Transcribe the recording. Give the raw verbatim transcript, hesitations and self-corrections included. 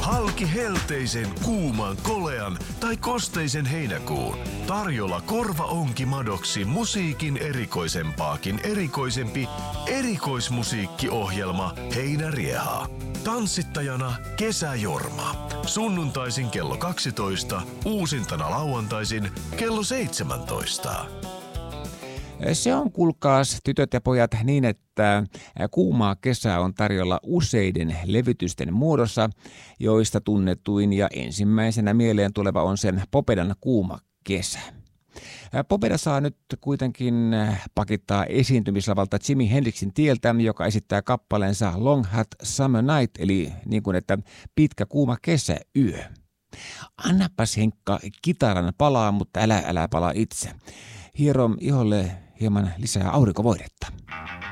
Halki helteisen, kuuman, kolean tai kosteisen heinäkuun. Tarjolla korvaonkimadoksi musiikin erikoisempaakin erikoisempi erikoismusiikkiohjelma Heinärieha. Tanssittajana Kesäjorma. Sunnuntaisin kello kaksitoista, uusintana lauantaisin kello seitsemäntoista. Se on, kuulkaas tytöt ja pojat, niin, että kuumaa kesää on tarjolla useiden levytysten muodossa, joista tunnetuin ja ensimmäisenä mieleen tuleva on sen Popedan Kuuma kesä. Popeda saa nyt kuitenkin pakittaa esiintymislavalta Jimi Hendrixin tieltä, joka esittää kappaleensa Long Hot Summer Night, eli niin kuin että pitkä kuuma kesäyö. Annapas Henkka kitaran palaa, mutta älä älä palaa itse. Hiero iholle hieman lisää aurinkovoidetta.